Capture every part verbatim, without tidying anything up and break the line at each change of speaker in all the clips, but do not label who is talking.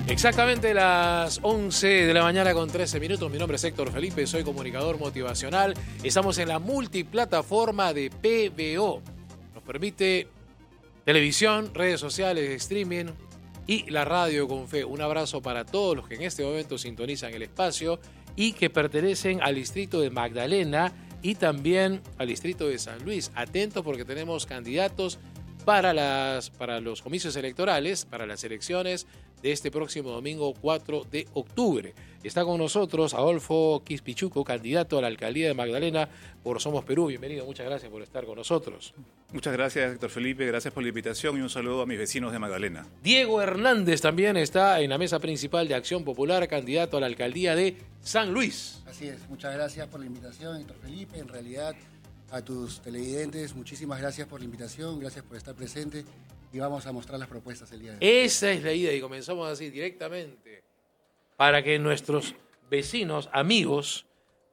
Exactamente las once de la mañana con trece minutos. Mi nombre es Héctor Felipe, soy comunicador motivacional. Estamos en la multiplataforma de P B O. Nos permite televisión, redes sociales, streaming y la radio con fe. Un abrazo para todos los que en este momento sintonizan el espacio y que pertenecen al distrito de Magdalena y también al distrito de San Luis. Atentos porque tenemos candidatos para, las, para los comicios electorales, para las elecciones de este próximo domingo cuatro de octubre. Está con nosotros Adolfo Quispichuco, candidato a la alcaldía de Magdalena por Somos Perú. Bienvenido, muchas gracias por estar con nosotros.
Muchas gracias, Héctor Felipe, gracias por la invitación y un saludo a mis vecinos de Magdalena.
Diego Hernández también está en la mesa principal de Acción Popular, candidato a la alcaldía de San Luis.
Así es, muchas gracias por la invitación, Héctor Felipe. En realidad, a tus televidentes, muchísimas gracias por la invitación, gracias por estar presente y vamos a mostrar las propuestas el día de hoy.
Esa es la idea y comenzamos así directamente para que nuestros vecinos, amigos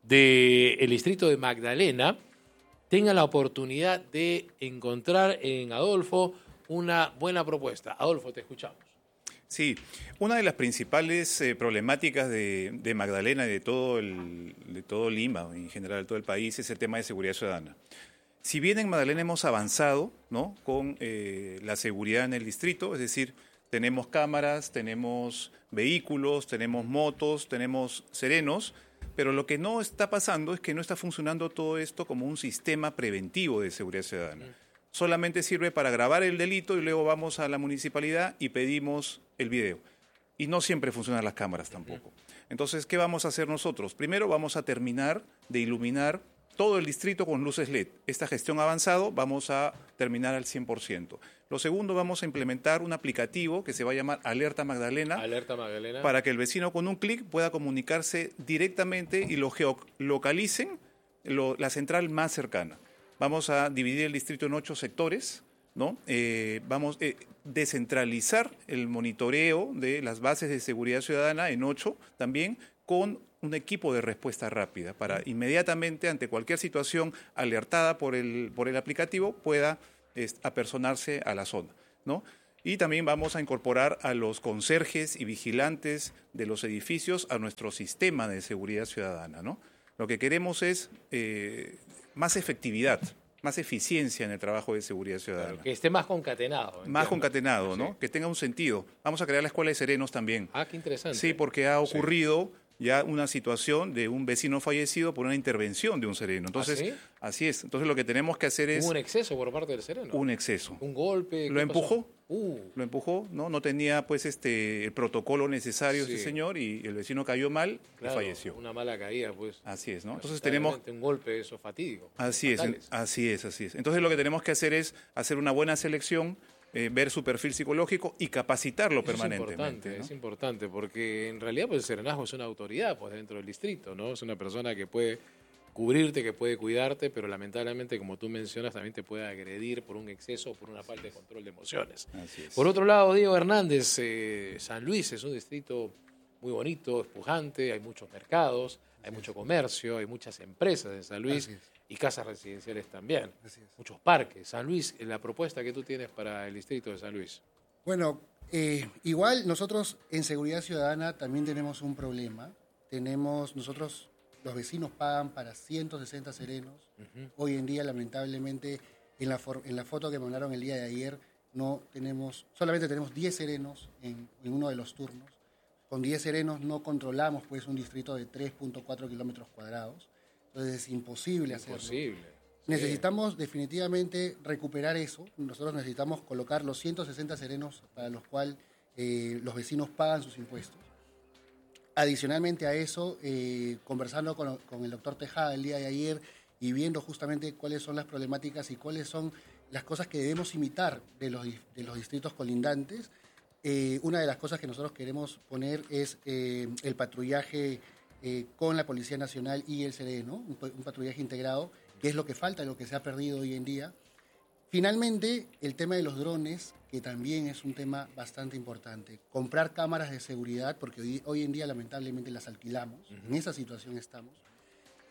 del distrito de Magdalena tengan la oportunidad de encontrar en Adolfo una buena propuesta. Adolfo, te escuchamos.
Sí, una de las principales eh, problemáticas de, de Magdalena y de todo, el, de todo Lima, en general de todo el país, es el tema de seguridad ciudadana. Si bien en Magdalena hemos avanzado, ¿no?, con eh, la seguridad en el distrito, es decir, tenemos cámaras, tenemos vehículos, tenemos motos, tenemos serenos, pero lo que no está pasando es que no está funcionando todo esto como un sistema preventivo de seguridad ciudadana. Solamente sirve para grabar el delito y luego vamos a la municipalidad y pedimos el video. Y no siempre funcionan las cámaras tampoco. Entonces, ¿qué vamos a hacer nosotros? Primero vamos a terminar de iluminar todo el distrito con luces L E D. Esta gestión avanzado vamos a terminar al cien por ciento. Lo segundo, vamos a implementar un aplicativo que se va a llamar Alerta Magdalena.
Alerta Magdalena.
Para que el vecino con un clic pueda comunicarse directamente y lo geolocalicen lo, la central más cercana. Vamos a dividir el distrito en ocho sectores, ¿no? Eh, vamos a eh, descentralizar el monitoreo de las bases de seguridad ciudadana en ocho también, con un equipo de respuesta rápida para inmediatamente, ante cualquier situación alertada por el, por el aplicativo, pueda es, apersonarse a la zona, ¿no? Y también vamos a incorporar a los conserjes y vigilantes de los edificios a nuestro sistema de seguridad ciudadana, ¿no? Lo que queremos es eh, más efectividad, más eficiencia en el trabajo de seguridad ciudadana.
Claro, que esté más concatenado.
Más
entiendo.
concatenado, ¿no?
Sí.
Que tenga un sentido. Vamos a crear la escuela de serenos también.
Ah, qué interesante.
Sí, porque ha ocurrido sí. ya una situación de un vecino fallecido por una intervención de un sereno. Entonces, ¿ah, sí? Así es. Entonces lo que tenemos que hacer es...
¿Hubo un exceso por parte del sereno?
Un exceso.
¿Un golpe?
Lo empujó.
Uh.
Lo empujó, ¿no? No tenía pues este el protocolo necesario sí. ese señor y el vecino cayó mal
claro,
y falleció.
Una mala caída, pues.
Así es, ¿no? Entonces tenemos
un golpe eso fatídico.
Así fatales. es, así es, así es. Entonces lo que tenemos que hacer es hacer una buena selección, eh, ver su perfil psicológico y capacitarlo
eso
permanentemente.
Es importante,
¿no?
es importante porque en realidad pues el serenazgo es una autoridad pues dentro del distrito, ¿no? Es una persona que puede cubrirte, que puede cuidarte, pero lamentablemente, como tú mencionas, también te puede agredir por un exceso o por una falta de control de emociones.
Así es.
Por otro lado, Diego Hernández, eh, San Luis es un distrito muy bonito, es pujante, hay muchos mercados, hay Así mucho es. comercio, hay muchas empresas en San Luis y casas residenciales también, muchos parques. San Luis, la propuesta que tú tienes para el distrito de San Luis.
Bueno, eh, igual nosotros en Seguridad Ciudadana también tenemos un problema. Tenemos nosotros... Los vecinos pagan para ciento sesenta serenos. Uh-huh. Hoy en día, lamentablemente, en la, for- en la foto que mandaron el día de ayer, no tenemos, solamente tenemos diez serenos en, en uno de los turnos. Con diez serenos no controlamos pues, un distrito de tres punto cuatro kilómetros cuadrados. Entonces es imposible hacerlo.
Imposible.
Necesitamos sí. definitivamente recuperar eso. Nosotros necesitamos colocar los ciento sesenta serenos para los cuales eh, los vecinos pagan sus impuestos. Adicionalmente a eso, eh, conversando con, con el doctor Tejada el día de ayer y viendo justamente cuáles son las problemáticas y cuáles son las cosas que debemos imitar de los, de los distritos colindantes, eh, una de las cosas que nosotros queremos poner es eh, el patrullaje eh, con la Policía Nacional y el Sereno, un, un patrullaje integrado, que es lo que falta, lo que se ha perdido hoy en día. Finalmente, el tema de los drones, que también es un tema bastante importante. Comprar cámaras de seguridad, porque hoy, hoy en día lamentablemente las alquilamos, uh-huh. en esa situación estamos.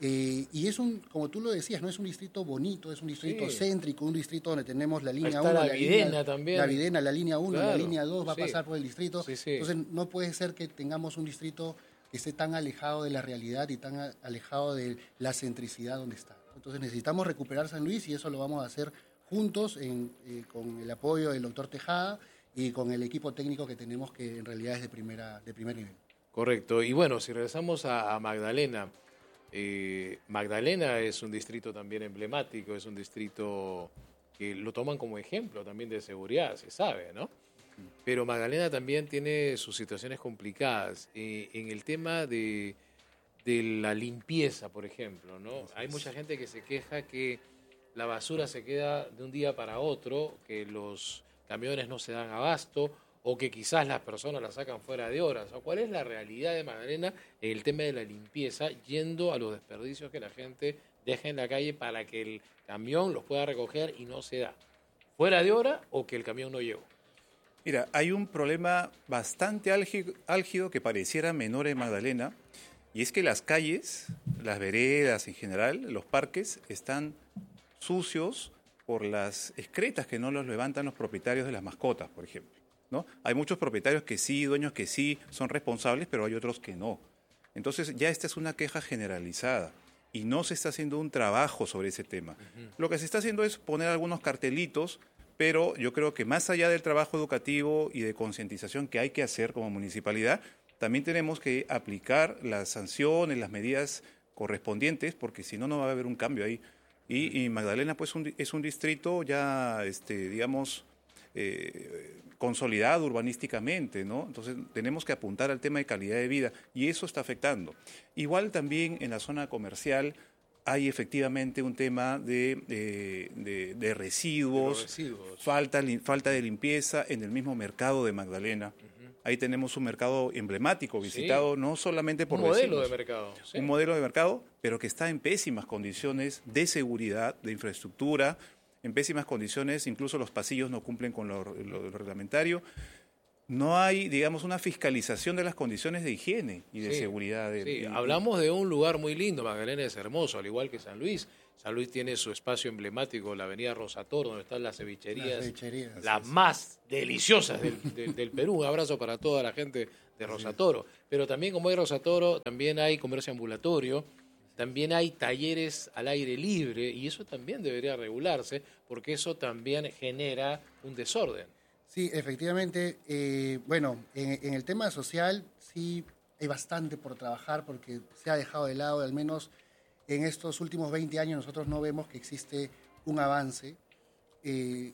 Eh, y es un, como tú lo decías, no es un distrito bonito, es un distrito
Sí.
céntrico, un distrito donde tenemos la línea
Ahí está
uno,
la
la
Videna
línea,
también.
la Videna, la línea uno,
Claro,
la línea dos va
sí.
a pasar por el distrito.
Sí, sí.
Entonces no puede ser que tengamos un distrito que esté tan alejado de la realidad y tan a- alejado de la centricidad donde está. Entonces necesitamos recuperar San Luis y eso lo vamos a hacer juntos en, eh, con el apoyo del doctor Tejada y con el equipo técnico que tenemos, que en realidad es de, primera, de primer nivel.
Correcto. Y bueno, si regresamos a, a Magdalena, eh, Magdalena es un distrito también emblemático, es un distrito que lo toman como ejemplo también de seguridad, se sabe, ¿no? Pero Magdalena también tiene sus situaciones complicadas. Eh, en el tema de, de la limpieza, por ejemplo, ¿no? Hay mucha gente que se queja que la basura se queda de un día para otro, que los camiones no se dan abasto o que quizás las personas la sacan fuera de horas. O ¿cuál es la realidad de Magdalena en el tema de la limpieza, yendo a los desperdicios que la gente deja en la calle para que el camión los pueda recoger y no se da? ¿Fuera de hora o que el camión no llegó?
Mira, hay un problema bastante álgido, álgido que pareciera menor en Magdalena, y es que las calles, las veredas en general, los parques, están sucios por las excretas que no los levantan los propietarios de las mascotas, por ejemplo, ¿no? Hay muchos propietarios que sí, dueños que sí son responsables, pero hay otros que no. Entonces ya esta es una queja generalizada y no se está haciendo un trabajo sobre ese tema. Uh-huh. Lo que se está haciendo es poner algunos cartelitos, pero yo creo que más allá del trabajo educativo y de concientización que hay que hacer como municipalidad, también tenemos que aplicar las sanciones, las medidas correspondientes, porque si no, no va a haber un cambio ahí. Y, y Magdalena pues un, es un distrito ya, este, digamos, eh, consolidado urbanísticamente, ¿no? Entonces tenemos que apuntar al tema de calidad de vida y eso está afectando. Igual también en la zona comercial hay efectivamente un tema de, de, de, de residuos,
de residuos.
Falta, li, falta de limpieza en el mismo mercado de Magdalena. Uh-huh. Ahí tenemos un mercado emblemático, visitado sí. no solamente por
un modelo
vecinos,
de mercado. Sí.
Un modelo de mercado, pero que está en pésimas condiciones de seguridad, de infraestructura, en pésimas condiciones, incluso los pasillos no cumplen con lo, lo, lo reglamentario. No hay, digamos, una fiscalización de las condiciones de higiene y de
sí,
seguridad. De,
sí.
y,
Hablamos de un lugar muy lindo, Magdalena es hermoso, al igual que San Luis. San Luis tiene su espacio emblemático, la avenida Rosatoro, donde están las cevicherías,
las, cevicherías,
las
sí,
más deliciosas del, del, del Perú. Un abrazo para toda la gente de Rosatoro. Pero también como hay Rosatoro, también hay comercio ambulatorio, también hay talleres al aire libre, y eso también debería regularse, porque eso también genera un desorden.
Sí, efectivamente. Eh, bueno, en, en el tema social sí hay bastante por trabajar porque se ha dejado de lado, al menos en estos últimos veinte años nosotros no vemos que existe un avance. Eh,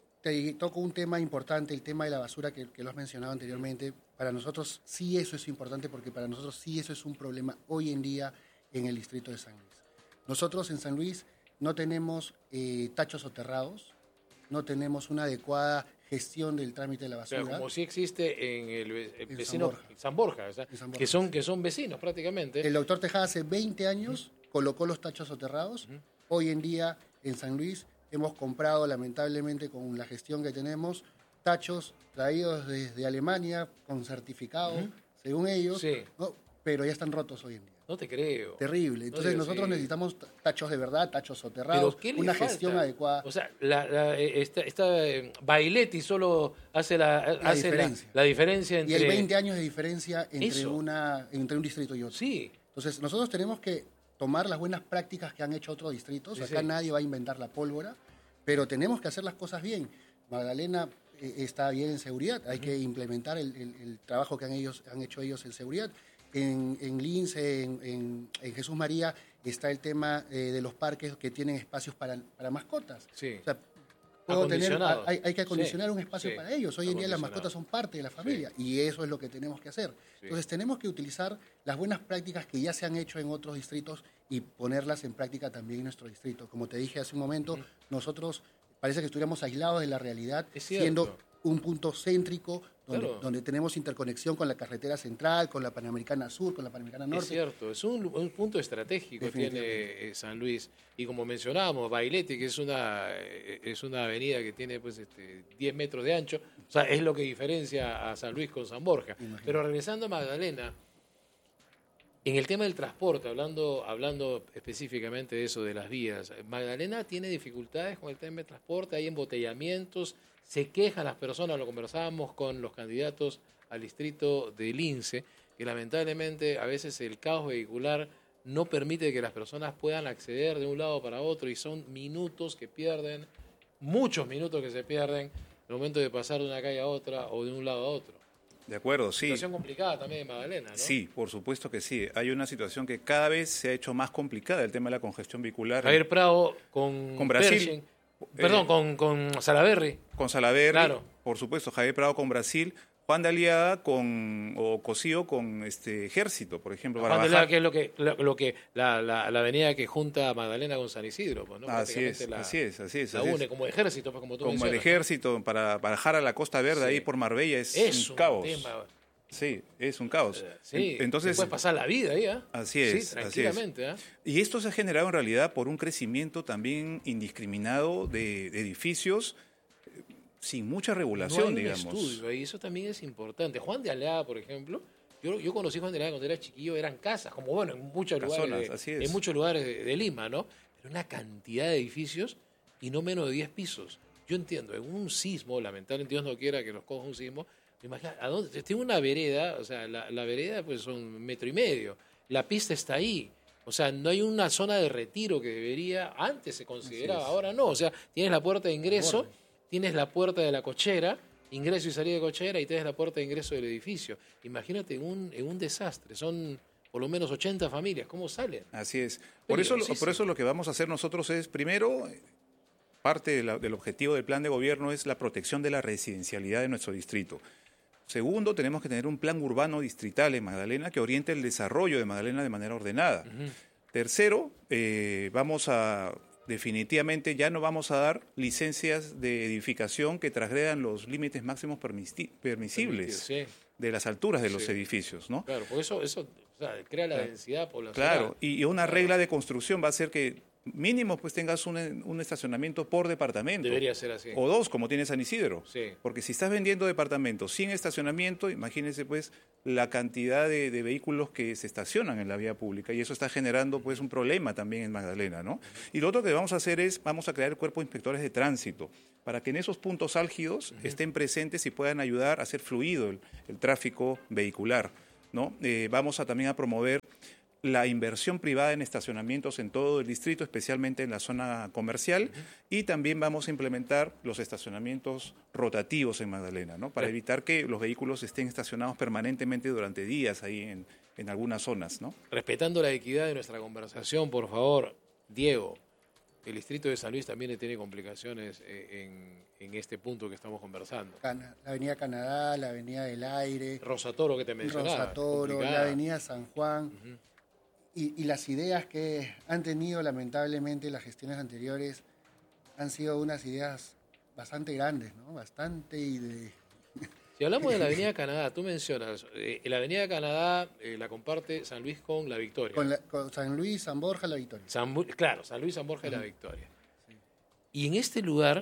te toco un tema importante, el tema de la basura que, que lo has mencionado anteriormente. Para nosotros sí eso es importante porque para nosotros sí eso es un problema hoy en día en el distrito de San Luis. Nosotros en San Luis no tenemos eh, tachos soterrados, no tenemos una adecuada gestión del trámite de la basura.
O sea, como sí existe en el, el
en
vecino
San Borja,
San Borja, o sea,
San Borja
que, son, que son vecinos prácticamente.
El doctor Tejada hace veinte años uh-huh. colocó los tachos soterrados. Uh-huh. Hoy en día en San Luis hemos comprado, lamentablemente con la gestión que tenemos, tachos traídos desde Alemania con certificado, uh-huh. según ellos,
sí.
¿no? Pero ya están rotos hoy en día.
No te creo.
Terrible. Entonces
no
nosotros
sí.
necesitamos tachos de verdad, tachos soterrados, una
falta?
gestión adecuada.
O sea, la, la, esta, esta eh, Bailetti solo hace la,
la
hace
diferencia.
La, la diferencia entre...
Y hay veinte años de diferencia entre,
Eso.
una, entre un distrito y otro.
Sí.
Entonces nosotros tenemos que tomar las buenas prácticas que han hecho otros distritos.
Sí,
Acá
sí.
nadie va a inventar la pólvora, pero tenemos que hacer las cosas bien. Magdalena eh, está bien en seguridad, hay uh-huh. que implementar el, el, el trabajo que han, ellos, han hecho ellos en seguridad. En, en Lince, en, en, en Jesús María, está el tema eh, de los parques que tienen espacios para, para mascotas.
Sí.
O sea, puedo tener, hay, hay que acondicionar sí. un espacio sí. para ellos. Hoy en día las mascotas son parte de la familia sí. y eso es lo que tenemos que hacer. Sí. Entonces tenemos que utilizar las buenas prácticas que ya se han hecho en otros distritos y ponerlas en práctica también en nuestro distrito. Como te dije hace un momento, uh-huh. nosotros parece que estuviéramos aislados de la realidad, siendo un punto céntrico donde, claro. donde tenemos interconexión con la carretera central, con la Panamericana Sur, con la Panamericana Norte.
Es cierto, es un, un punto estratégico tiene eh, San Luis. Y como mencionábamos, Bailetti, que es una, eh, es una avenida que tiene pues este, diez metros de ancho, o sea, es lo que diferencia a San Luis con San Borja. Imagínate. Pero regresando a Magdalena, En el tema del transporte, hablando, hablando específicamente de eso, de las vías, Magdalena tiene dificultades con el tema del transporte, hay embotellamientos, se quejan las personas, lo conversábamos con los candidatos al distrito de Lince, que lamentablemente a veces el caos vehicular no permite que las personas puedan acceder de un lado para otro y son minutos que pierden, muchos minutos que se pierden en el momento de pasar de una calle a otra o de un lado a otro.
De acuerdo, sí.
Situación complicada también en Magdalena, ¿no?
Sí, por supuesto que sí. Hay una situación que cada vez se ha hecho más complicada, el tema de la congestión vehicular.
Javier Prado con,
con Brasil.
Pershing, perdón,
eh,
con, con Salaverry.
Con Salaverry,
claro.
Por supuesto, Javier Prado con Brasil, Juan de Aliaga con, o Cosío con este Ejército, por ejemplo.
Juan
para
de Aliaga,
bajar.
que es lo que, lo, lo que la, la, la avenida que junta a Magdalena con San Isidro, pues, ¿no?
Así es,
la,
así es, así es.
La
así
une
es.
como ejército, pues, como tú
Como
mencionas,
el Ejército, ¿no? para, para bajar a la Costa Verde, sí. ahí por Marbella, es,
es
un caos.
Tema.
Sí, es un caos.
Sí,
entonces
puedes pasar la vida ahí, ¿eh?
Así es,
sí, tranquilamente,
así es.
¿eh?
Y esto se ha generado en realidad por un crecimiento también indiscriminado de, de edificios eh, sin mucha regulación,
no hay un
digamos.
Estudio, y eso también es importante. Juan de Aliaga, por ejemplo, yo, yo conocí a Juan de Aliaga cuando era chiquillo, eran casas, como bueno, en muchos
Casonas,
lugares, de,
así es.
en muchos lugares de, de Lima, ¿no? Pero una cantidad de edificios y no menos de diez pisos. Yo entiendo, en un sismo, lamentablemente Dios no quiera que nos coja un sismo, imagina, ¿a dónde? Tengo una vereda, o sea, la, la vereda pues son un metro y medio, la pista está ahí, o sea, no hay una zona de retiro que debería, antes se consideraba, ahora no, o sea, tienes la puerta de ingreso, tienes la puerta de la cochera, ingreso y salida de cochera, y tienes la puerta de ingreso del edificio. Imagínate en un, en un desastre, son por lo menos ochenta familias, ¿cómo salen?
Así es. Por eso, por eso lo que vamos a hacer nosotros es, primero, parte de la, del objetivo del plan de gobierno es la protección de la residencialidad de nuestro distrito. Segundo, tenemos que tener un plan urbano distrital en Magdalena que oriente el desarrollo de Magdalena de manera ordenada. Uh-huh. Tercero, eh, vamos a, definitivamente, ya no vamos a dar licencias de edificación que transgredan los límites máximos permisi- permisibles sí. de las alturas de los sí. edificios, ¿no?
Claro, porque eso, eso o sea, crea la claro. densidad poblacional.
Claro, y una claro. regla de construcción va a ser que mínimo pues tengas un, un estacionamiento por departamento.
Debería ser así.
O dos, como tiene San Isidro.
Sí.
Porque si estás vendiendo departamentos sin estacionamiento, imagínense pues la cantidad de, de vehículos que se estacionan en la vía pública y eso está generando pues un problema también en Magdalena, ¿no? Y lo otro que vamos a hacer es, vamos a crear el cuerpo de inspectores de tránsito para que en esos puntos álgidos uh-huh. estén presentes y puedan ayudar a hacer fluido el, el tráfico vehicular, ¿no? Eh, vamos a también a promover la inversión privada en estacionamientos en todo el distrito, especialmente en la zona comercial, uh-huh. y también vamos a implementar los estacionamientos rotativos en Magdalena, ¿no? Para sí. evitar que los vehículos estén estacionados permanentemente durante días ahí en, en algunas zonas, ¿no?
Respetando la equidad de nuestra conversación, por favor, Diego, el distrito de San Luis también tiene complicaciones en, en este punto que estamos conversando.
Cana, la avenida Canadá, la avenida del Aire.
Rosatoro, que te mencionaba.
Rosatoro, la avenida San Juan. Uh-huh. Y, y las ideas que han tenido lamentablemente las gestiones anteriores han sido unas ideas bastante grandes, ¿no? Bastante y de...
Si hablamos de la avenida Canadá, tú mencionas, eh, la avenida Canadá eh, la comparte San Luis con La Victoria.
Con, la, con San Luis, San Borja, La Victoria.
San, claro, San Luis, San Borja y uh-huh. La Victoria. Sí. Y en este lugar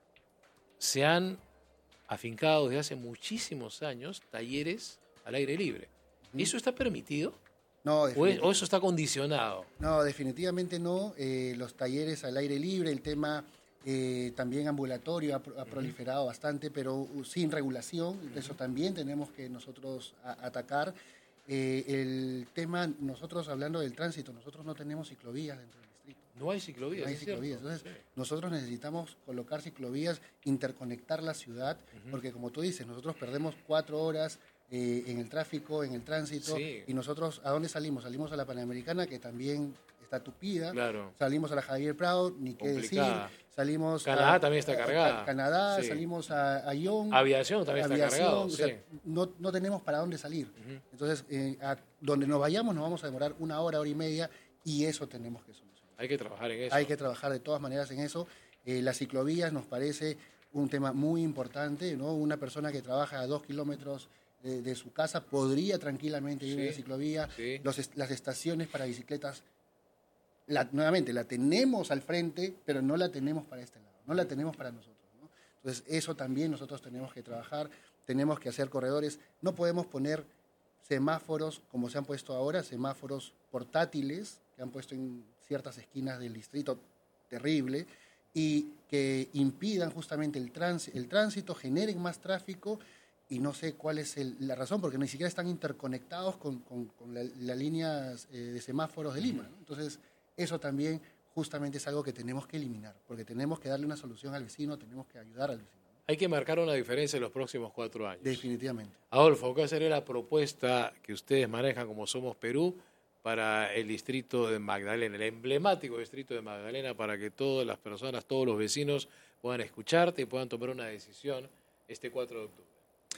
se han afincado desde hace muchísimos años talleres al aire libre. Uh-huh. ¿Eso está permitido?
No,
¿O, es, ¿O eso está condicionado?
No, definitivamente no. Eh, los talleres al aire libre, el tema eh, también ambulatorio ha, ha proliferado uh-huh. bastante, pero uh, sin regulación. Uh-huh. Eso también tenemos que nosotros a, atacar. Eh, el tema, nosotros hablando del tránsito, nosotros no tenemos ciclovías dentro del distrito.
No hay ciclovías.
No hay ciclovías. Entonces, sí. nosotros necesitamos colocar ciclovías, interconectar la ciudad, uh-huh. porque como tú dices, nosotros perdemos cuatro horas Eh, en el tráfico, en el tránsito, sí. y nosotros, ¿a dónde salimos? Salimos a la Panamericana, que también está tupida,
claro.
salimos a la Javier Prado, ni qué decir, salimos
Canadá
a,
también está cargada.
A, a Canadá,
sí.
salimos a, a Ion.
Aviación también aviación, está cargado.
O sea, sí. no, no tenemos para dónde salir. Uh-huh. Entonces, eh, a donde nos vayamos nos vamos a demorar una hora, hora y media, y eso tenemos que solucionar.
Hay que trabajar en eso.
Hay que trabajar de todas maneras en eso. Eh, las ciclovías nos parece un tema muy importante, ¿no? Una persona que trabaja a dos kilómetros De, de su casa podría tranquilamente ir sí, en la ciclovía.
Sí.
Los, las estaciones para bicicletas, la, nuevamente, la tenemos al frente, pero no la tenemos para este lado, no la tenemos para nosotros, ¿no? Entonces, eso también nosotros tenemos que trabajar, tenemos que hacer corredores. No podemos poner semáforos, como se han puesto ahora, semáforos portátiles que han puesto en ciertas esquinas del distrito, terrible, y que impidan justamente el, trans, el tránsito, generen más tráfico, y no sé cuál es el, la razón, porque ni siquiera están interconectados con, con, con las la líneas eh, de semáforos de Lima, ¿no? Entonces, eso también justamente es algo que tenemos que eliminar, porque tenemos que darle una solución al vecino, tenemos que ayudar al vecino.
Hay que marcar una diferencia en los próximos cuatro años.
Definitivamente.
Adolfo, ¿cuál sería la propuesta que ustedes manejan como Somos Perú para el distrito de Magdalena, el emblemático distrito de Magdalena, para que todas las personas, todos los vecinos puedan escucharte y puedan tomar una decisión este cuatro de octubre?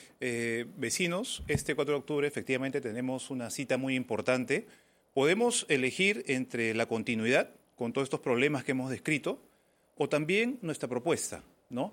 Eh, vecinos, este cuatro de octubre efectivamente tenemos una cita muy importante. Podemos elegir entre la continuidad con todos estos problemas que hemos descrito o también nuestra propuesta, ¿no?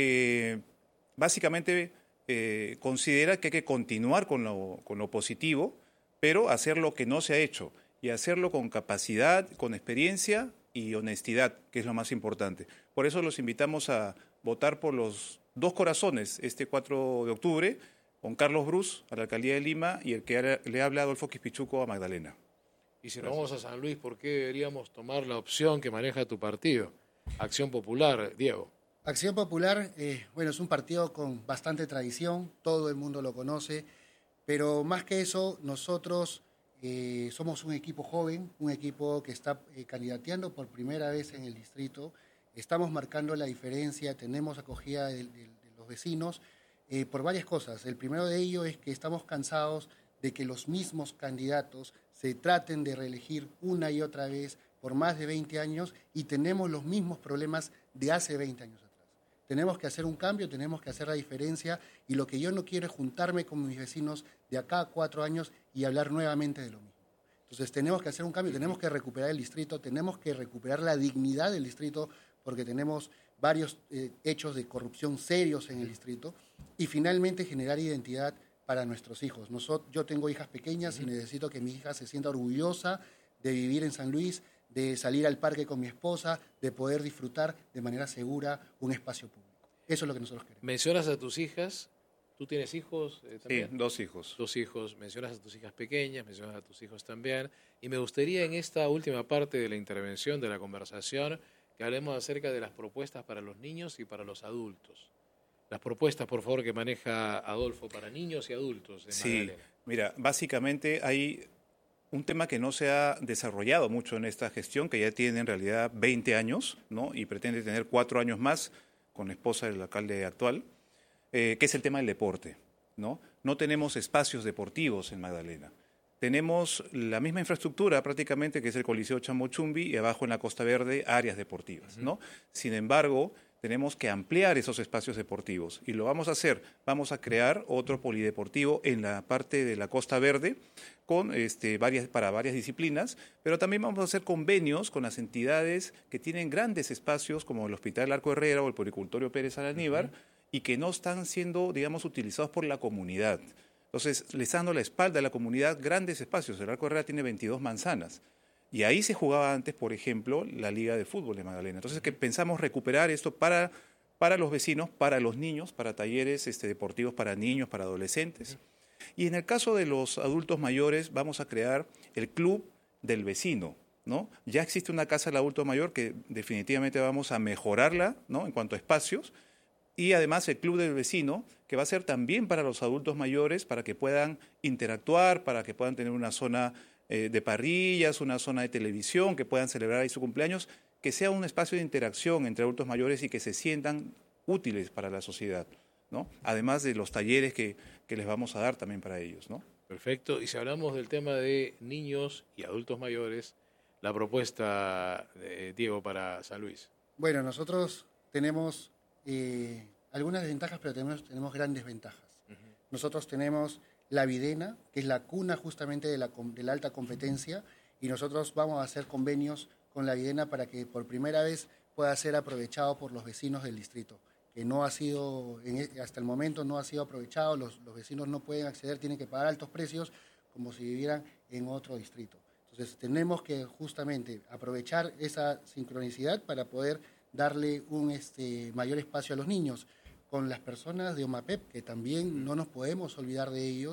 Que básicamente eh, considera que hay que continuar con lo, con lo positivo, pero hacer lo que no se ha hecho y hacerlo con capacidad, con experiencia y honestidad, que es lo más importante. Por eso los invitamos a votar por los dos corazones este cuatro de octubre, con Carlos Brus a la Alcaldía de Lima y el que le habla Adolfo Quispichuco a Magdalena.
Y si nos vamos a San Luis, ¿por qué deberíamos tomar la opción que maneja tu partido? Acción Popular, Diego.
Acción Popular, eh, bueno, es un partido con bastante tradición, todo el mundo lo conoce, pero más que eso, nosotros eh, somos un equipo joven, un equipo que está eh, candidateando por primera vez en el distrito, estamos marcando la diferencia, tenemos acogida de, de, de los vecinos eh, por varias cosas. El primero de ello es que estamos cansados de que los mismos candidatos se traten de reelegir una y otra vez por más de veinte años y tenemos los mismos problemas de hace veinte años atrás. Tenemos que hacer un cambio, tenemos que hacer la diferencia y lo que yo no quiero es juntarme con mis vecinos de acá a cuatro años y hablar nuevamente de lo mismo. Entonces tenemos que hacer un cambio, tenemos que recuperar el distrito, tenemos que recuperar la dignidad del distrito porque tenemos varios eh, hechos de corrupción serios en el distrito y finalmente generar identidad para nuestros hijos. Nosotros, yo tengo hijas pequeñas y necesito que mi hija se sienta orgullosa de vivir en San Luis, de salir al parque con mi esposa, de poder disfrutar de manera segura un espacio público. Eso es lo que nosotros queremos.
Mencionas a tus hijas, ¿tú tienes hijos eh, también?
Sí, dos hijos.
Dos hijos, mencionas a tus hijas pequeñas, mencionas a tus hijos también. Y me gustaría en esta última parte de la intervención, de la conversación, que hablemos acerca de las propuestas para los niños y para los adultos. Las propuestas, por favor, que maneja Adolfo para niños y adultos en
Sí,
Magdalena.
mira, básicamente hay un tema que no se ha desarrollado mucho en esta gestión, que ya tiene en realidad veinte años, ¿no? Y pretende tener cuatro años más con la esposa del alcalde actual, eh, que es el tema del deporte, ¿no? No tenemos espacios deportivos en Magdalena. Tenemos la misma infraestructura prácticamente, que es el Coliseo Chambochumbi, y abajo en la Costa Verde áreas deportivas, ¿no? Sin embargo, tenemos que ampliar esos espacios deportivos y lo vamos a hacer. Vamos a crear otro polideportivo en la parte de la Costa Verde con este, varias, para varias disciplinas, pero también vamos a hacer convenios con las entidades que tienen grandes espacios como el Hospital Arco Herrera o el Poricultorio Pérez Alaníbar uh-huh. y que no están siendo, digamos, utilizados por la comunidad. Entonces, les están dando la espalda a la comunidad grandes espacios. El Arco Herrera tiene veintidós manzanas. Y ahí se jugaba antes, por ejemplo, la Liga de Fútbol de Magdalena. Entonces, que pensamos recuperar esto para, para los vecinos, para los niños, para talleres este, deportivos para niños, para adolescentes. Y en el caso de los adultos mayores, vamos a crear el Club del Vecino, ¿no? Ya existe una casa del adulto mayor que definitivamente vamos a mejorarla, ¿no? En cuanto a espacios. Y además el Club del Vecino, que va a ser también para los adultos mayores, para que puedan interactuar, para que puedan tener una zona de parrillas, una zona de televisión, que puedan celebrar ahí su cumpleaños, que sea un espacio de interacción entre adultos mayores y que se sientan útiles para la sociedad, ¿no? Además de los talleres que, que les vamos a dar también para ellos, ¿no?
Perfecto. Y si hablamos del tema de niños y adultos mayores, la propuesta de Diego para San Luis.
Bueno, nosotros tenemos eh, algunas desventajas, pero tenemos, tenemos grandes ventajas. Uh-huh. Nosotros tenemos la Videna, que es la cuna justamente de la, de la alta competencia, y nosotros vamos a hacer convenios con la Videna para que por primera vez pueda ser aprovechado por los vecinos del distrito, que no ha sido, en, hasta el momento no ha sido aprovechado, los, los vecinos no pueden acceder, tienen que pagar altos precios como si vivieran en otro distrito. Entonces tenemos que justamente aprovechar esa sincronicidad para poder darle un este, mayor espacio a los niños. Con las personas de OMAPEP, que también no nos podemos olvidar de ellos,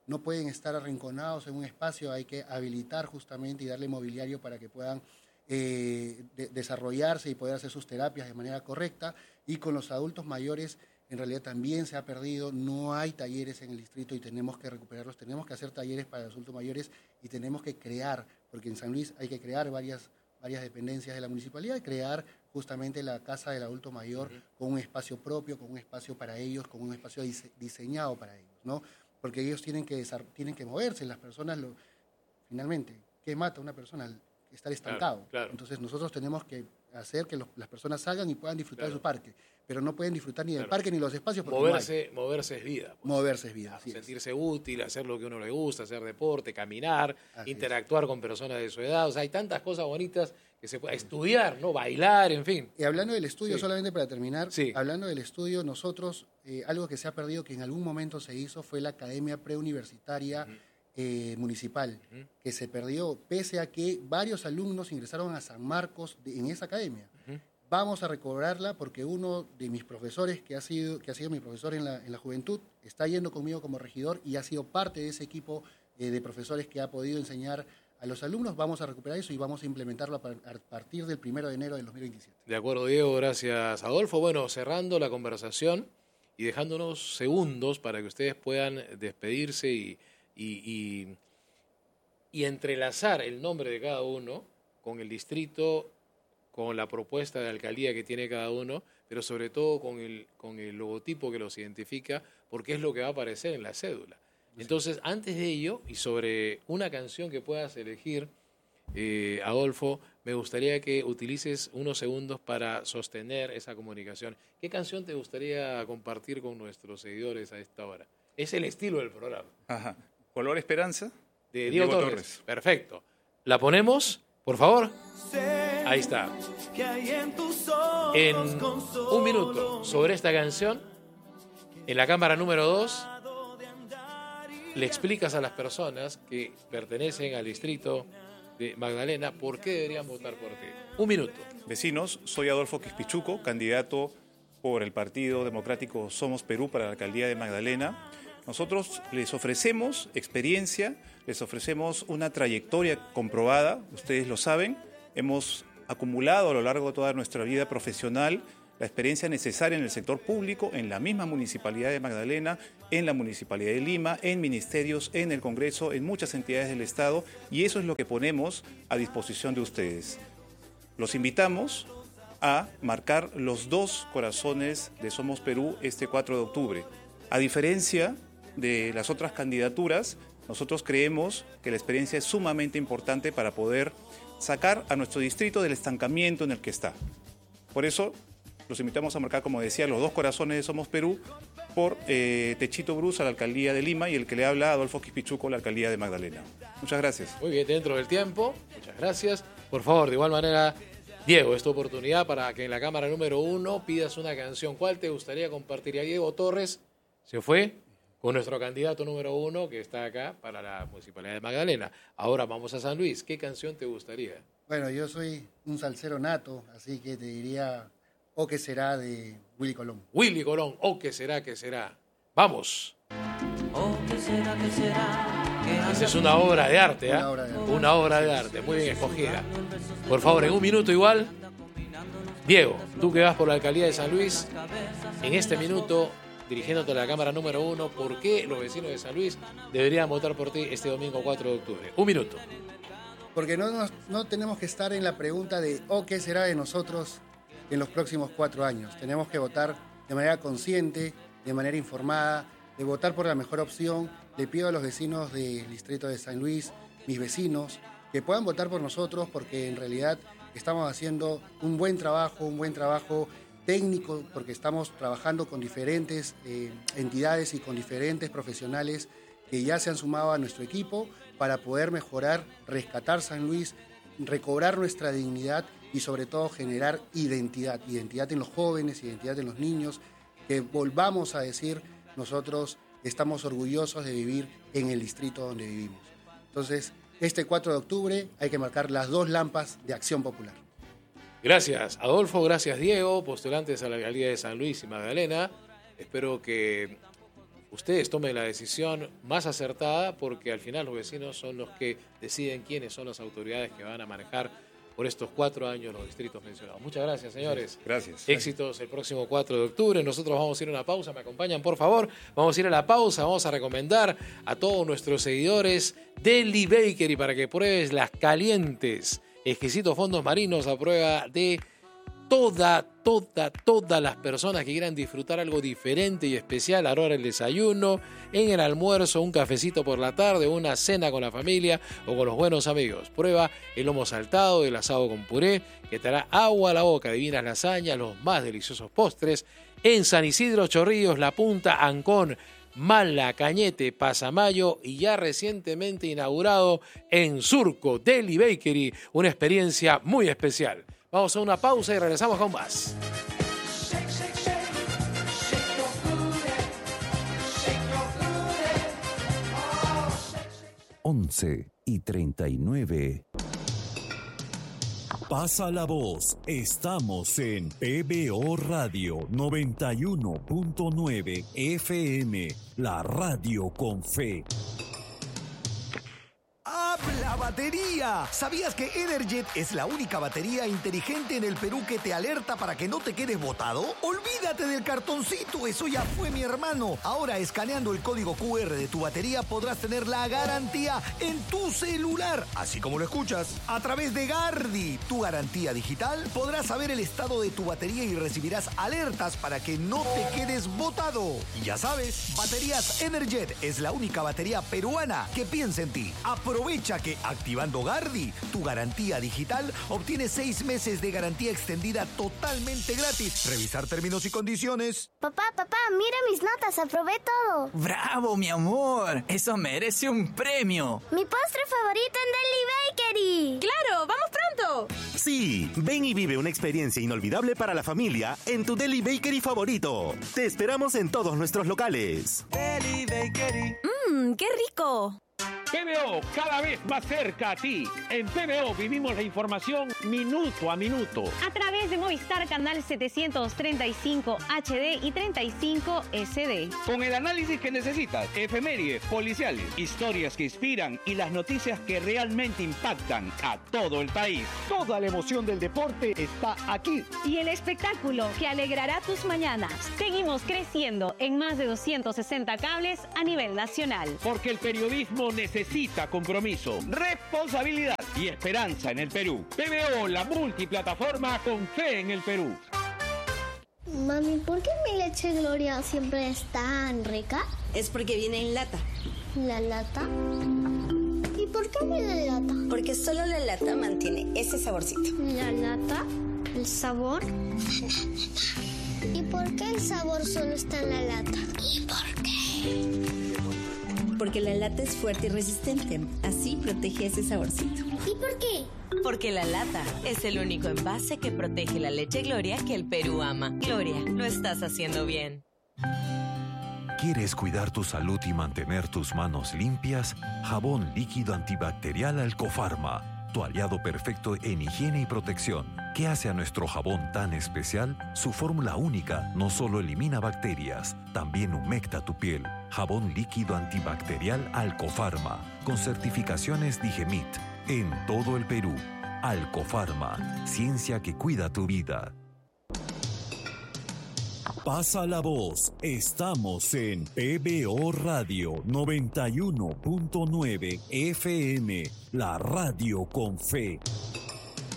no pueden estar arrinconados en un espacio, hay que habilitar justamente y darle mobiliario para que puedan eh, de, desarrollarse y poder hacer sus terapias de manera correcta. Y con los adultos mayores, en realidad también se ha perdido, no hay talleres en el distrito y tenemos que recuperarlos, tenemos que hacer talleres para los adultos mayores y tenemos que crear, porque en San Luis hay que crear varias, varias dependencias de la municipalidad y crear justamente la Casa del Adulto Mayor uh-huh. con un espacio propio, con un espacio para ellos, con un espacio dise- diseñado para ellos, ¿no? Porque ellos tienen que, tienen que moverse, las personas, lo, finalmente, ¿qué mata a una persona? Estar estancado.
Claro, claro.
Entonces nosotros tenemos que hacer que los, las personas salgan y puedan disfrutar
claro.
de su parque, pero no pueden disfrutar ni del
claro.
parque ni los espacios porque
moverse,
no hay.
moverse es vida. Pues.
Moverse es vida, así
sentirse
es.
útil, hacer lo que a uno le gusta, hacer deporte, caminar,
Así
interactuar es. con personas de su edad. O sea, hay tantas cosas bonitas que se puede estudiar, ¿no? Bailar, en fin.
Y hablando del estudio,
sí.
solamente para terminar,
sí.
hablando del estudio, nosotros, eh, algo que se ha perdido, que en algún momento se hizo, fue la academia preuniversitaria uh-huh. eh, municipal, uh-huh. que se perdió, pese a que varios alumnos ingresaron a San Marcos de, en esa academia. Uh-huh. Vamos a recobrarla porque uno de mis profesores, que ha sido, que ha sido mi profesor en la, en la juventud, está yendo conmigo como regidor y ha sido parte de ese equipo eh, de profesores que ha podido enseñar a los alumnos. Vamos a recuperar eso y vamos a implementarlo a partir del primero de enero del dos mil veintisiete.
De acuerdo, Diego, gracias, Adolfo. Bueno, cerrando la conversación y dejándonos segundos para que ustedes puedan despedirse y, y, y, y entrelazar el nombre de cada uno con el distrito, con la propuesta de alcaldía que tiene cada uno, pero sobre todo con el, con el logotipo que los identifica, porque es lo que va a aparecer en la cédula. Entonces, antes de ello, y sobre una canción que puedas elegir, eh, Adolfo, me gustaría que utilices unos segundos para sostener esa comunicación. ¿Qué canción te gustaría compartir con nuestros seguidores a esta hora? Es el estilo del programa.
Ajá. ¿Color Esperanza?
De Diego, Diego Torres. Torres. Perfecto. ¿La ponemos, por favor? Ahí está. En un minuto, sobre esta canción, en la cámara número dos, le explicas a las personas que pertenecen al distrito de Magdalena por qué deberían votar por ti. Un minuto.
Vecinos, soy Adolfo Quispichuco, candidato por el Partido Democrático Somos Perú para la alcaldía de Magdalena. Nosotros les ofrecemos experiencia, les ofrecemos una trayectoria comprobada, ustedes lo saben, hemos acumulado a lo largo de toda nuestra vida profesional la experiencia necesaria en el sector público, en la misma Municipalidad de Magdalena, en la Municipalidad de Lima, en ministerios, en el Congreso, en muchas entidades del Estado, y eso es lo que ponemos a disposición de ustedes. Los invitamos a marcar los dos corazones de Somos Perú este cuatro de octubre. A diferencia de las otras candidaturas, nosotros creemos que la experiencia es sumamente importante para poder sacar a nuestro distrito del estancamiento en el que está. Por eso, los invitamos a marcar, como decía, los dos corazones de Somos Perú por eh, Techito Bruce a la alcaldía de Lima y el que le habla Adolfo Quispichuco a la alcaldía de Magdalena. Muchas gracias.
Muy bien, dentro del tiempo, muchas gracias. Por favor, de igual manera, Diego, es tu oportunidad para que en la cámara número uno pidas una canción. ¿Cuál te gustaría compartir? Y a Diego Torres se fue con nuestro candidato número uno que está acá para la Municipalidad de Magdalena. Ahora vamos a San Luis. ¿Qué canción te gustaría?
Bueno, yo soy un salsero nato, así que te diría O qué será de Willy Colón.
Willy Colón, O qué será, qué será. ¡Vamos!
Oh, ¿qué será, qué será?
Esa es una obra de arte, ¿eh?
Una obra de arte.
Una obra de arte, muy bien escogida. Por favor, en un minuto igual. Diego, tú que vas por la alcaldía de San Luis, en este minuto, dirigiéndote a la cámara número uno, ¿por qué los vecinos de San Luis deberían votar por ti este domingo cuatro de octubre? Un minuto.
Porque no, nos, no tenemos que estar en la pregunta de ¿o qué será de nosotros en los próximos cuatro años? Tenemos que votar de manera consciente, de manera informada, de votar por la mejor opción. Le pido a los vecinos del distrito de San Luis, mis vecinos, que puedan votar por nosotros porque en realidad estamos haciendo un buen trabajo, un buen trabajo técnico, porque estamos trabajando con diferentes eh, entidades y con diferentes profesionales que ya se han sumado a nuestro equipo para poder mejorar, rescatar San Luis, recobrar nuestra dignidad y sobre todo generar identidad, identidad en los jóvenes, identidad en los niños, que volvamos a decir, nosotros estamos orgullosos de vivir en el distrito donde vivimos. Entonces, este cuatro de octubre hay que marcar las dos lampas de Acción Popular.
Gracias, Adolfo, gracias, Diego, postulantes a la alcaldía de San Luis y Magdalena. Espero que ustedes tomen la decisión más acertada, porque al final los vecinos son los que deciden quiénes son las autoridades que van a manejar por estos cuatro años los distritos mencionados. Muchas gracias, señores.
Gracias.
Éxitos el próximo cuatro de octubre. Nosotros vamos a ir a una pausa. ¿Me acompañan, por favor? Vamos a ir a la pausa. Vamos a recomendar a todos nuestros seguidores Deli Bakery para que pruebes las calientes, exquisitos fondos marinos a prueba de toda, toda, todas las personas que quieran disfrutar algo diferente y especial a la hora del desayuno, en el almuerzo, un cafecito por la tarde, una cena con la familia o con los buenos amigos. Prueba el lomo saltado, el asado con puré, que te hará agua a la boca, divinas lasañas, los más deliciosos postres. En San Isidro, Chorrillos, La Punta, Ancón, Mala, Cañete, Pasamayo y ya recientemente inaugurado en Surco, Deli Bakery, una experiencia muy especial. Vamos a una pausa y regresamos con más.
once y treinta y nueve. Pasa la voz. Estamos en P B O Radio noventa y uno punto nueve F M, la radio con fe.
¡Habla batería! ¿Sabías que Energet es la única batería inteligente en el Perú que te alerta para que no te quedes botado? Olvídate del cartoncito, eso ya fue, mi hermano. Ahora, escaneando el código Q R de tu batería podrás tener la garantía en tu celular, así como lo escuchas. A través de Gardi, tu garantía digital, podrás saber el estado de tu batería y recibirás alertas para que no te quedes botado. Y ya sabes, Baterías Energet es la única batería peruana que piensa en ti. Aprovecha que activando Gardi, tu garantía digital, obtienes seis meses de garantía extendida totalmente gratis. Revisar términos y condiciones.
Papá, papá, mira mis notas, aprobé todo.
¡Bravo, mi amor! Eso merece un premio.
Mi postre favorito en Deli Bakery.
¡Claro! ¡Vamos pronto!
Sí, ven y vive una experiencia inolvidable para la familia en tu Deli Bakery favorito. Te esperamos en todos nuestros locales.
Deli Bakery.
¡Mmm, qué rico!
P B O, cada vez más cerca a ti. En P B O vivimos la información minuto a minuto.
A través de Movistar Canal setecientos treinta y cinco H D y treinta y cinco S D.
Con el análisis que necesitas, efemérides, policiales, historias que inspiran y las noticias que realmente impactan a todo el país. Toda la emoción del deporte está aquí.
Y el espectáculo que alegrará tus mañanas. Seguimos creciendo en más de doscientos sesenta cables a nivel nacional.
Porque el periodismo necesita Necesita compromiso, responsabilidad y esperanza en el Perú. P B O, la multiplataforma con fe en el Perú.
Mami, ¿por qué mi leche Gloria siempre es tan rica?
Es porque viene en lata.
¿La lata? ¿Y por qué viene en lata?
Porque solo la lata mantiene ese saborcito.
¿La lata? ¿El sabor? ¿Y por qué el sabor solo está en la lata? ¿Y por qué?
Porque la lata es fuerte y resistente. Así protege ese saborcito.
¿Y por qué?
Porque la lata es el único envase que protege la leche Gloria que el Perú ama. Gloria, lo estás haciendo bien.
¿Quieres cuidar tu salud y mantener tus manos limpias? Jabón líquido antibacterial Alcofarma. Tu aliado perfecto en higiene y protección. ¿Qué hace a nuestro jabón tan especial? Su fórmula única no solo elimina bacterias, también humecta tu piel. Jabón líquido antibacterial Alcofarma, con certificaciones Digemit, en todo el Perú. Alcofarma, ciencia que cuida tu vida. Pasa la voz. Estamos en P B O Radio noventa y uno punto nueve F M, la radio con fe.